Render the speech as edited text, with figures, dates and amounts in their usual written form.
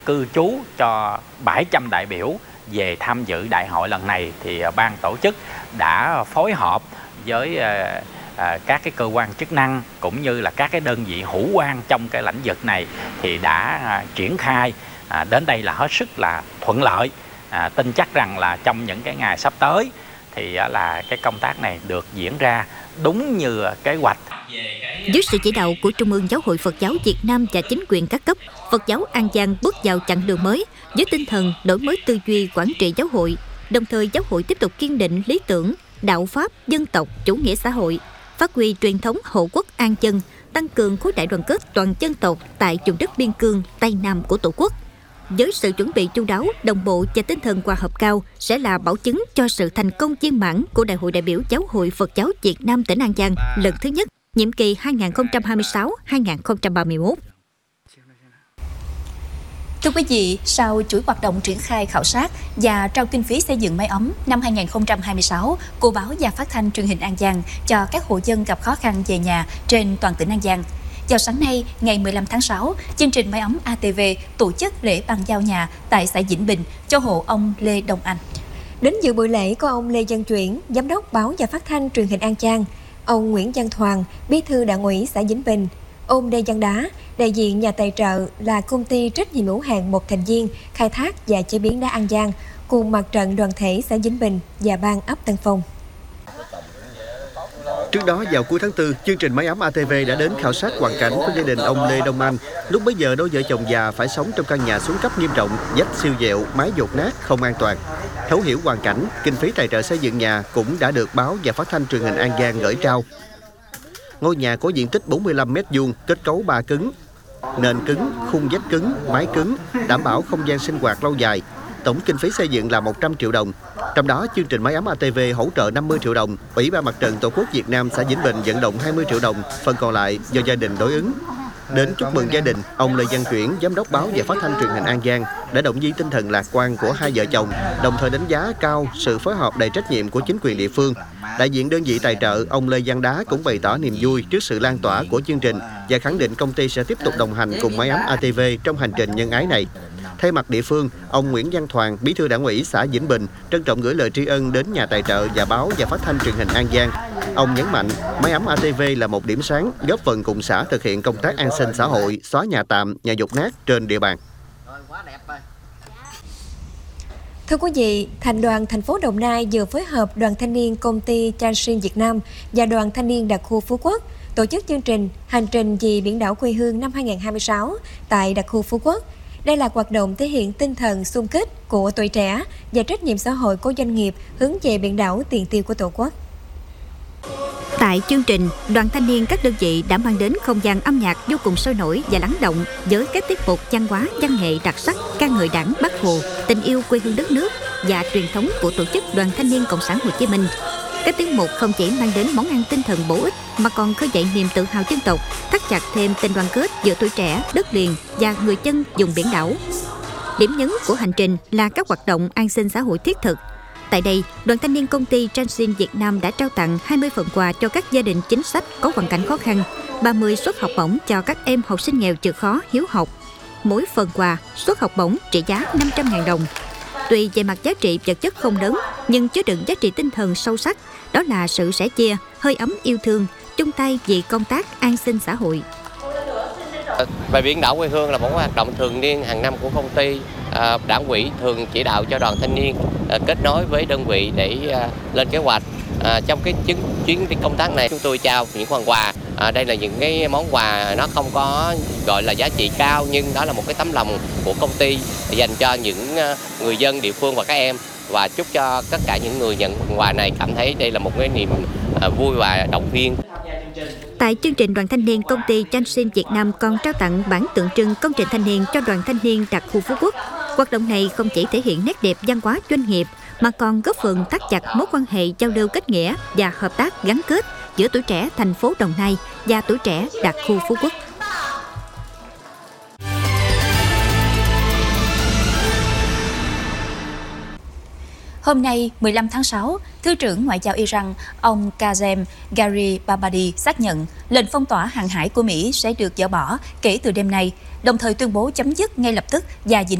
cư trú cho 700 đại biểu về tham dự đại hội lần này, thì ban tổ chức đã phối hợp với các cái cơ quan chức năng cũng như là các cái đơn vị hữu quan trong cái lĩnh vực này thì đã triển khai đến đây là hết sức là thuận lợi. Tin chắc rằng là trong những cái ngày sắp tới thì là cái công tác này được diễn ra đúng như kế hoạch. Dưới sự chỉ đạo của Trung ương Giáo hội Phật giáo Việt Nam và chính quyền các cấp, Phật giáo An Giang bước vào chặng đường mới với tinh thần đổi mới tư duy quản trị giáo hội. Đồng thời, giáo hội tiếp tục kiên định lý tưởng, đạo pháp, dân tộc, chủ nghĩa xã hội, phát huy truyền thống hộ quốc an dân, tăng cường khối đại đoàn kết toàn dân tộc tại vùng đất biên cương Tây Nam của Tổ quốc. Với sự chuẩn bị chu đáo, đồng bộ và tinh thần hòa hợp cao sẽ là bảo chứng cho sự thành công viên mãn của Đại hội đại biểu Giáo hội Phật giáo Việt Nam tỉnh An Giang lần thứ nhất, nhiệm kỳ 2026-2031. Thưa quý vị, sau chuỗi hoạt động triển khai khảo sát và trao kinh phí xây dựng mái ấm năm 2026 của Báo và Phát thanh Truyền hình An Giang cho các hộ dân gặp khó khăn về nhà trên toàn tỉnh An Giang, vào sáng nay, ngày 15 tháng 6, chương trình Mái ấm ATV tổ chức lễ bàn giao nhà tại xã Vĩnh Bình cho hộ ông Lê Đông Anh. Đến dự buổi lễ có ông Lê Văn Chuyển, Giám đốc Báo và Phát thanh Truyền hình An Giang, ông Nguyễn Văn Thoàn, Bí thư Đảng ủy xã Vĩnh Bình, ông Lê Văn Đá, đại diện nhà tài trợ là công ty trách nhiệm hữu hạn một thành viên khai thác và chế biến đá An Giang, cùng mặt trận đoàn thể xã Vĩnh Bình và ban ấp Tân Phong. Trước đó, vào cuối tháng 4, chương trình Mái ấm ATV đã đến khảo sát hoàn cảnh của gia đình ông Lê Đông Anh. Lúc bấy giờ, đôi vợ chồng già phải sống trong căn nhà xuống cấp nghiêm trọng, vách siêu vẹo, mái dột nát, không an toàn. Thấu hiểu hoàn cảnh, kinh phí tài trợ xây dựng nhà cũng đã được Báo và Phát thanh Truyền hình An Giang gửi trao. Ngôi nhà có diện tích 45 m², kết cấu 3 cứng, nền cứng, khung vách cứng, mái cứng, đảm bảo không gian sinh hoạt lâu dài. Tổng kinh phí xây dựng là 100 triệu đồng. Trong đó, chương trình Mái ấm ATV hỗ trợ 50 triệu đồng, Ủy ban Mặt trận Tổ quốc Việt Nam xã Vĩnh Bình vận động 20 triệu đồng, phần còn lại do gia đình đối ứng. Đến chúc mừng gia đình, ông Lê Văn Chuyển, Giám đốc Báo và Phát thanh Truyền hình An Giang đã động viên tinh thần lạc quan của hai vợ chồng, đồng thời đánh giá cao sự phối hợp đầy trách nhiệm của chính quyền địa phương. Đại diện đơn vị tài trợ, ông Lê Văn Đá cũng bày tỏ niềm vui trước sự lan tỏa của chương trình và khẳng định công ty sẽ tiếp tục đồng hành cùng Mái ấm ATV trong hành trình nhân ái này. Thay mặt địa phương, ông Nguyễn Văn Thoàn, Bí thư Đảng ủy xã Vĩnh Bình, trân trọng gửi lời tri ân đến nhà tài trợ và Báo và Phát thanh Truyền hình An Giang. Ông nhấn mạnh, Mái ấm ATV là một điểm sáng, góp phần cùng xã thực hiện công tác an sinh xã hội, xóa nhà tạm, nhà dột nát trên địa bàn. Thưa quý vị, Thành đoàn thành phố Đồng Nai vừa phối hợp Đoàn Thanh niên Công ty Transsion Việt Nam và Đoàn Thanh niên Đặc khu Phú Quốc tổ chức chương trình Hành trình vì biển đảo quê hương năm 2026 tại Đặc khu Phú Quốc. Đây là hoạt động thể hiện tinh thần xung kích của tuổi trẻ và trách nhiệm xã hội của doanh nghiệp hướng về biển đảo tiền tiêu của Tổ quốc. Tại chương trình, đoàn thanh niên các đơn vị đã mang đến không gian âm nhạc vô cùng sôi nổi và lắng động với các tiết mục văn hóa, văn nghệ đặc sắc, ca ngợi Đảng, Bác Hồ, tình yêu quê hương đất nước và truyền thống của tổ chức Đoàn Thanh niên Cộng sản Hồ Chí Minh. Các tiết mục không chỉ mang đến món ăn tinh thần bổ ích mà còn khơi dậy niềm tự hào dân tộc, thắt chặt thêm tình đoàn kết giữa tuổi trẻ, đất liền và người dân vùng biển đảo. Điểm nhấn của hành trình là các hoạt động an sinh xã hội thiết thực. Tại đây, Đoàn Thanh niên Công ty Transsion Việt Nam đã trao tặng 20 phần quà cho các gia đình chính sách có hoàn cảnh khó khăn, 30 suất học bổng cho các em học sinh nghèo chịu khó hiếu học. Mỗi phần quà, suất học bổng trị giá 500.000 đồng. Tuy về mặt giá trị vật chất không lớn, nhưng chứa đựng giá trị tinh thần sâu sắc, đó là sự sẻ chia, hơi ấm yêu thương, chung tay vì công tác an sinh xã hội. Về biển đảo quê hương là một hoạt động thường niên hàng năm của công ty. Đảng ủy thường chỉ đạo cho đoàn thanh niên kết nối với đơn vị để lên kế hoạch. Trong cái chuyến công tác này, chúng tôi trao những phần quà. Đây là những cái món quà nó không có gọi là giá trị cao, nhưng đó là một cái tấm lòng của công ty dành cho những người dân địa phương và các em, và chúc cho tất cả những người nhận phần quà này cảm thấy đây là một cái niềm vui và động viên. Tại chương trình, Đoàn Thanh niên Công ty Transsion Việt Nam còn trao tặng bản tượng trưng công trình thanh niên cho Đoàn Thanh niên Đặc khu Phú Quốc. Hoạt động này không chỉ thể hiện nét đẹp văn hóa doanh nghiệp mà còn góp phần thắt chặt mối quan hệ giao lưu kết nghĩa và hợp tác gắn kết giữa tuổi trẻ thành phố Đồng Nai và tuổi trẻ Đặc khu Phú Quốc. Hôm nay, 15 tháng 6, Thứ trưởng Ngoại giao Iran, ông Kazem Garibabadi xác nhận lệnh phong tỏa hàng hải của Mỹ sẽ được dỡ bỏ kể từ đêm nay, đồng thời tuyên bố chấm dứt ngay lập tức và vĩnh